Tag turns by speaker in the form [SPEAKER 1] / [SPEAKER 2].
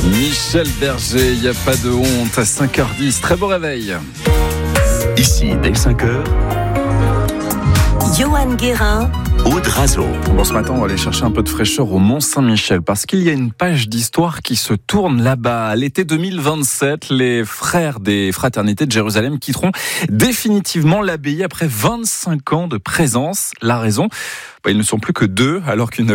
[SPEAKER 1] Michel Berger, il n'y a pas de honte, à 5h10, très beau réveil.
[SPEAKER 2] Ici, dès 5h,
[SPEAKER 3] Johan Guérin,
[SPEAKER 2] Aude Razo.
[SPEAKER 1] Bon, ce matin, on va aller chercher un peu de fraîcheur au Mont-Saint-Michel parce qu'il y a une page d'histoire qui se tourne là-bas. À l'été 2027, les frères des fraternités de Jérusalem quitteront définitivement l'abbaye après 25 ans de présence. La raison, ils ne sont plus que deux alors qu'une